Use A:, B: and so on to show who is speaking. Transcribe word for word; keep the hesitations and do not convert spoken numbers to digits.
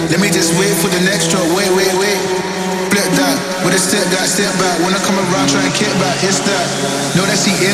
A: Let me just wait for the next stroke. Wait, wait, wait. Flip that. With a step, got step back. When I come around, try and kick back. It's that. Know that she in